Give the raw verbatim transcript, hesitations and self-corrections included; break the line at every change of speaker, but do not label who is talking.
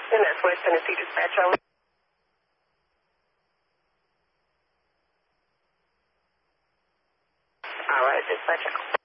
And that's West Tennessee Dispatch. All right, dispatch.